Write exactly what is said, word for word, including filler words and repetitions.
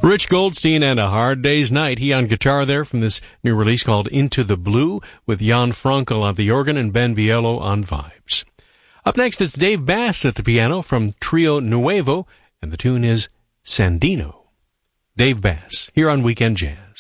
Rich Goldstein and A Hard Day's Night. He on guitar there from this new release called Into the Blue, with Jan Frankel on the organ and Ben Bielo on vibes. Up next, it's Dave Bass at the piano from Trio Nuevo, and the tune is Sandino. Dave Bass, here on Weekend Jazz.